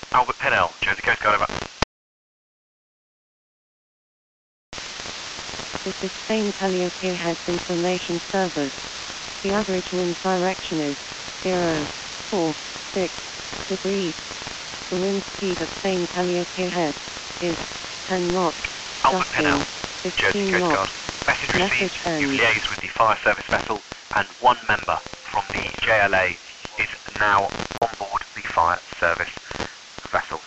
Albert Pinnell, Jersey Coast Guard, over. This is Spain Calliope Heads Information Service. The average wind direction is 046 degrees. The wind speed at Spain Calliope Heads is 10 knots. Albert Pinnell, Jersey 15 Coast Guard. knots. Message received. Message end. You've liaised with the fire service vessel and one member from the JLA is now on board the fire service vessel.